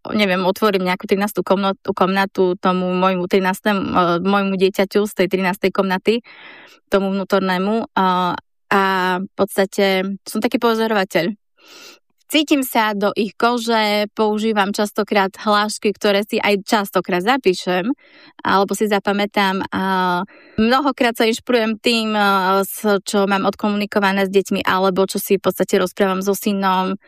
neviem, otvorím nejakú 13. komnatu tomu môjmu 13. môjmu dieťaťu z tej 13. komnaty, tomu vnútornému a v podstate som taký pozorovateľ. Cítim sa do ich kože, používam častokrát hlášky, ktoré si aj častokrát zapíšem, alebo si zapamätám. Mnohokrát sa inšpirujem tým, čo mám odkomunikované s deťmi, alebo čo si v podstate rozprávam so synom.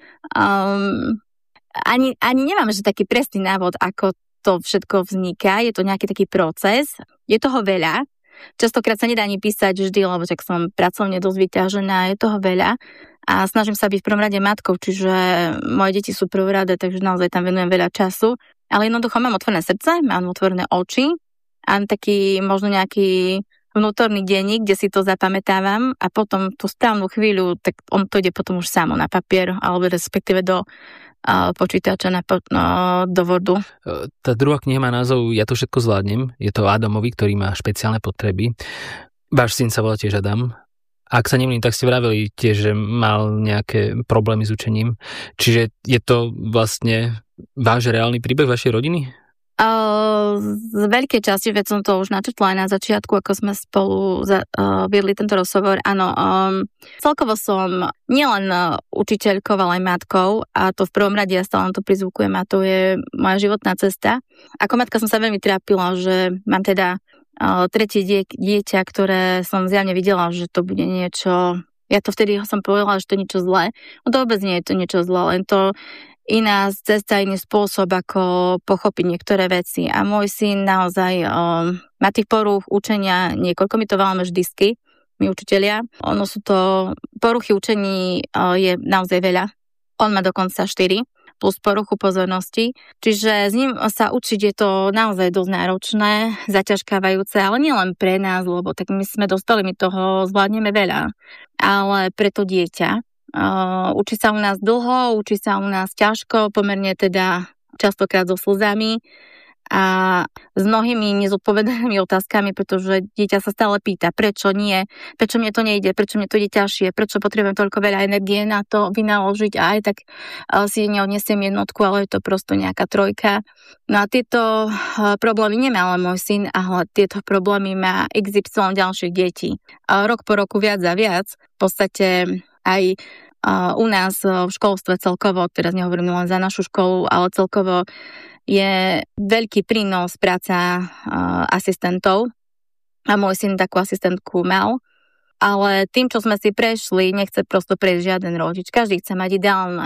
Ani nemám že taký presný návod, ako to všetko vzniká. Je to nejaký taký proces. Je toho veľa. Častokrát sa nedá ani písať vždy, lebo tak som pracovne dosť vyťažená, je toho veľa. A snažím sa byť v prvom rade matkou, čiže moje deti sú prvoradé, takže naozaj tam venujem veľa času. Ale jednoducho mám otvorené srdce, mám otvorené oči a taký možno nejaký vnútorný denník, kde si to zapamätávam a potom tú správnu chvíľu, tak on to ide potom už samo na papier, alebo respektíve do počítača do Wordu. Tá druhá kniha má názov Ja to všetko zvládnem. Je to Adamovi, ktorý má špeciálne potreby. Váš syn sa volá tiež Adam. Ak sa nemýlim, tak ste vraveli tiež, že mal nejaké problémy s učením. Čiže je to vlastne váš reálny príbeh vašej rodiny? Z veľkej časti, veď som to už načrtla aj na začiatku, ako sme spolu viedli tento rozhovor. Áno, celkovo som nielen učiteľkou, ale aj matkou a to v prvom rade ja stále na to prizvukujem a to je moja životná cesta. Ako matka som sa veľmi trápila, že mám teda tretie dieťa, ktoré som zjavne videla, že to bude niečo. Ja to vtedy som povedala, že to je niečo zlé. No to vôbec nie je to niečo zlé, len to iná cesta, iný spôsob, ako pochopiť niektoré veci. A môj syn naozaj má tých porúch učenia niekoľko, my to voláme vždycky, my učitelia. Ono sú to poruchy učení je naozaj veľa. On má dokonca 4 plus poruchu pozornosti. Čiže s ním sa učiť je to naozaj dosť náročné, zaťažkávajúce, ale nielen pre nás, lebo tak my sme dostali, my toho zvládneme veľa, ale pre to dieťa. Učí sa u nás dlho, učí sa u nás ťažko, pomerne teda častokrát so slzami a s mnohými nezodpovedanými otázkami, pretože dieťa sa stále pýta, prečo nie, prečo mne to nejde, prečo mne to ide ťažšie, prečo potrebujem toľko veľa energie na to vynaložiť a aj tak si neodnesiem jednotku, ale je to prosto nejaká trojka. No a tieto problémy nemá len môj syn, ale tieto problémy má XY ďalších detí. Rok po roku viac a viac, v podstate aj u nás v školstve celkovo, teraz nehovorím len za našu školu, ale celkovo je veľký prínos práca asistentov a môj syn takú asistentku mal, ale tým, čo sme si prešli, nechce prosto prejsť žiaden rodič. Každý chce mať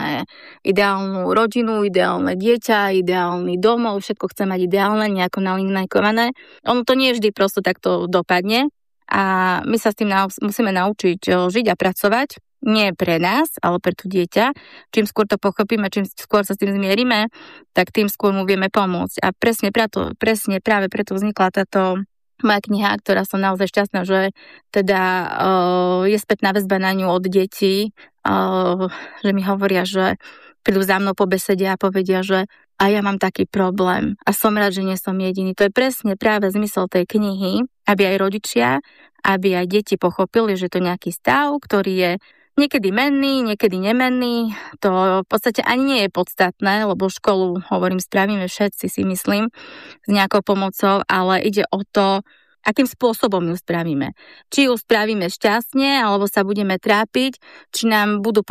ideálnu rodinu, ideálne dieťa, ideálny domov, všetko chce mať ideálne, nejako nalinkované. Ono to nie vždy prosto takto dopadne a my sa s tým musíme naučiť žiť a pracovať. Nie pre nás, ale pre to dieťa. Čím skôr to pochopíme, čím skôr sa s tým zmierime, tak tým skôr mu vieme pomôcť. A presne práve preto vznikla táto moja kniha, ktorá som naozaj šťastná, že teda je spätná väzba na ňu od detí, že mi hovoria, že prídu za mnou po besede a povedia, že a ja mám taký problém a som rád, že nie som jediný. To je presne práve zmysel tej knihy, aby aj rodičia, aby aj deti pochopili, že to je nejaký stav, ktorý je niekedy menný, niekedy nemenný. To v podstate ani nie je podstatné, lebo školu, hovorím, spravíme všetci, si myslím, s nejakou pomocou, ale ide o to, akým spôsobom ju spravíme. Či ju spravíme šťastne, alebo sa budeme trápiť, či nám budú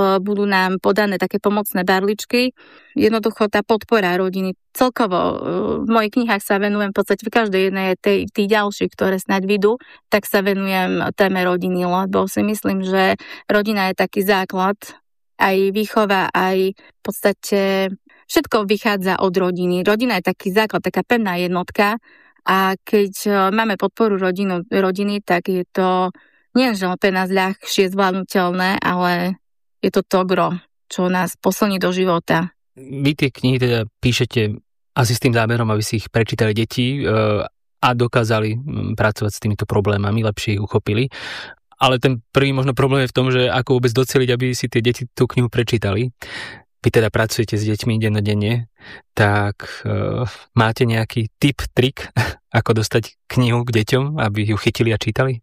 nám podané také pomocné barličky. Jednoducho tá podpora rodiny. Celkovo v mojich knihách sa venujem v podstate v každej jednej tých ďalších, ktoré snáď vidú, tak sa venujem téme rodiny, lebo si myslím, že rodina je taký základ, aj výchova, aj v podstate všetko vychádza od rodiny. Rodina je taký základ, taká pevná jednotka. A keď máme podporu rodiny, tak je to nie že pre nás ľahšie zvládnutelné, ale je to gro, čo nás posilní do života. Vy tie knihy teda píšete asi s tým zámerom, aby si ich prečítali deti a dokázali pracovať s týmito problémami, lepšie ich uchopili. Ale ten prvý možno problém je v tom, že ako vôbec doceliť, aby si tie deti tú knihu prečítali. Vy teda pracujete s deťmi dennodenne, tak máte nejaký tip, trik, ako dostať knihu k deťom, aby ju chytili a čítali?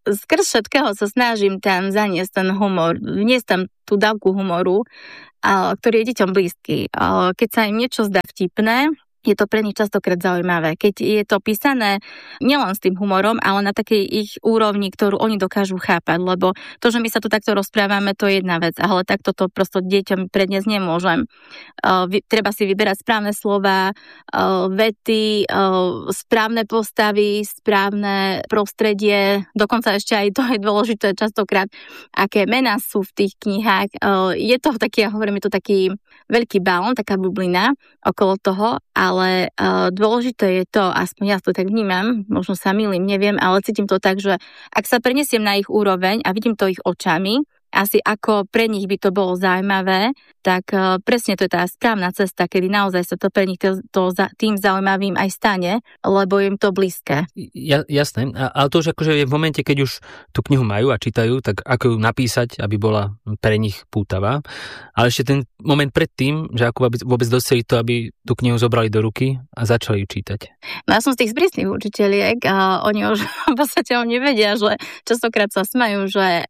skrz všetkého sa snažím tam zaniesť ten humor, vniesť tam tú dávku humoru, ktorý je deťom blízky. Keď sa im niečo zdá vtipné, je to pre nich častokrát zaujímavé. Keď je to písané nielen s tým humorom, ale na takej ich úrovni, ktorú oni dokážu chápať, lebo to, že my sa tu takto rozprávame, to je jedna vec, ale takto to prosto deťom predniesť nemôžem. Treba si vyberať správne slova, vety, správne postavy, správne prostredie, dokonca ešte aj to je dôležité častokrát, aké mená sú v tých knihách. Je to taký, ja hovorím, je to taký veľký balón, taká bublina okolo toho, ale dôležité je to, aspoň ja to tak vnímam, možno sa mýlim, neviem, ale cítim to tak, že ak sa prenesiem na ich úroveň a vidím to ich očami, asi ako pre nich by to bolo zaujímavé, tak presne to je tá správna cesta, kedy naozaj sa to pre nich tým zaujímavým aj stane, lebo im to blízke. Jasné, ale to už akože je v momente, keď už tú knihu majú a čítajú, tak ako ju napísať, aby bola pre nich pútavá. Ale ešte ten moment predtým, že ako vôbec dosiahli to, aby tú knihu zobrali do ruky a začali ju čítať. No ja som z tých zbristných učiteľiek a oni už v podstate vedia, že častokrát sa smajú, že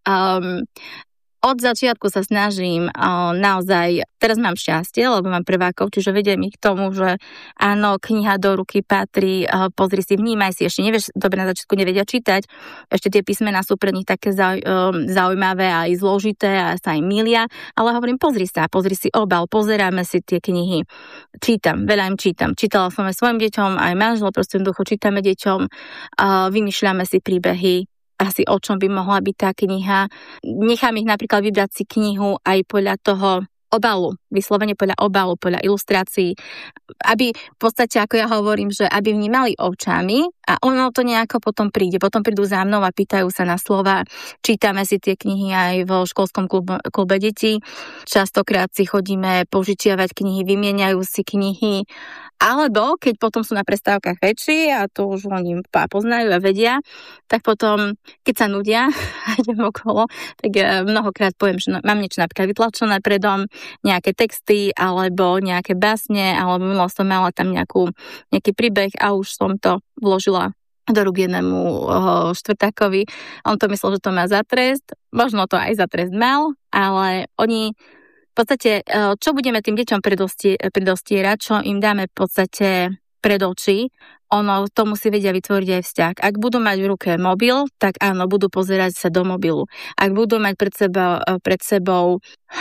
od začiatku sa snažím naozaj, teraz mám šťastie, lebo mám prvákov, čiže vediem ich k tomu, že áno, kniha do ruky patrí, pozri si, vnímaj si, ešte nevieš, dobre na začiatku nevedia čítať, ešte tie písmená sú pre nich také zaujímavé a aj zložité a sa im milia, ale hovorím, pozri si obal, pozeráme si tie knihy, čítam, veľa im čítam, čítala som aj svojim deťom, aj manžel, proste jednoducho čítame deťom, vymýšľame si príbehy, asi o čom by mohla byť tá kniha. Nechám ich napríklad vybrať si knihu aj podľa toho obalu, vyslovene podľa obalu, podľa ilustrácií, aby v podstate, ako ja hovorím, že aby vnímali očami a ono to nejako potom príde. Potom prídu za mnou a pýtajú sa na slova. Čítame si tie knihy aj vo školskom klube detí. Častokrát si chodíme požičiavať knihy, vymieňajú si knihy. Alebo, keď potom sú na prestávkach väčší a to už oni poznajú a vedia, tak potom, keď sa nudia a idem okolo, tak mnohokrát poviem, že mám niečo napríklad vytlačené predom, nejaké texty, alebo nejaké básne, alebo som mala tam nejaký príbeh a už som to vložila do rúk jednému štvrtákovi. On to myslel, že to má za trest, možno to aj za trest mal, ale oni v podstate, čo budeme tým deťom predostierať, čo im dáme v podstate pred oči, ono to musí vedia vytvoriť aj vzťah. Ak budú mať v ruke mobil, tak áno, budú pozerať sa do mobilu. Ak budú mať pred sebou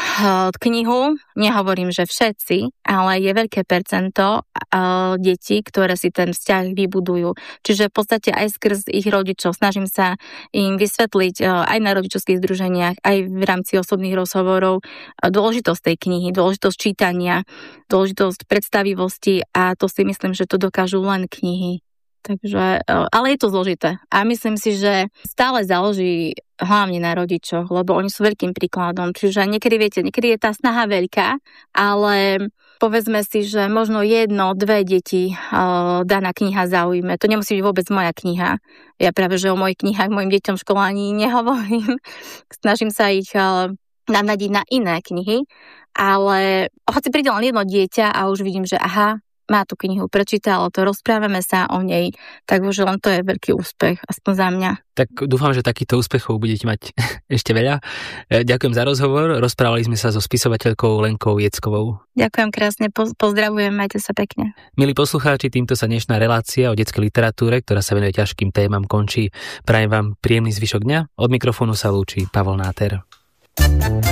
knihu, nehovorím, že všetci, ale je veľké percento detí, ktoré si ten vzťah vybudujú. Čiže v podstate aj skrz ich rodičov snažím sa im vysvetliť aj na rodičovských združeniach, aj v rámci osobných rozhovorov dôležitosť tej knihy, dôležitosť čítania, dôležitosť predstavivosti a to si myslím, že to dokážu len knihy. Takže, ale je to zložité. A myslím si, že stále záleží hlavne na rodičoch, lebo oni sú veľkým príkladom. Čiže niekedy je tá snaha veľká, ale povedzme si, že možno 1-2 deti daná kniha zaujíme. To nemusí byť vôbec moja kniha. Ja práve, že o mojich knihách mojim deťom v škole ani nehovorím. Snažím sa ich navnadiť na iné knihy, ale hoci príde len 1 dieťa a už vidím, že aha, má tú knihu, prečítalo to, rozprávame sa o nej, takže len to je veľký úspech, aspoň za mňa. Tak dúfam, že takýchto úspechov budete mať ešte veľa. Ďakujem za rozhovor, rozprávali sme sa so spisovateľkou Lenkou Jeckovou. Ďakujem krásne, pozdravujem, majte sa pekne. Milí poslucháči, týmto sa dnešná relácia o detskej literatúre, ktorá sa venuje ťažkým témam, končí. Prajem vám príjemný zvyšok dňa. Od mikrofónu sa lúči Pavol Náter.